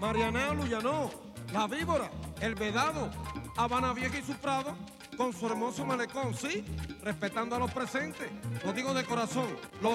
Marianao, Luyanó, La Víbora, El Vedado, Habana Vieja y su Prado, con su hermoso malecón, sí, respetando a los presentes. Lo digo de corazón.